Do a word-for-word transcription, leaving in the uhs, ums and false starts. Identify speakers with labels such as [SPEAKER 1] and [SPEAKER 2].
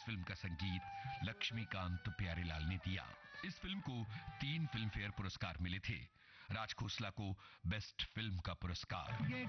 [SPEAKER 1] Film का संगीत लक्ष्मीकांत प्यारेलाल ने दिया। इस फिल्म को तीन फिल्म फेयर पुरस्कार मिले थे। राज खोसला को बेस्ट फिल्म का पुरस्कार,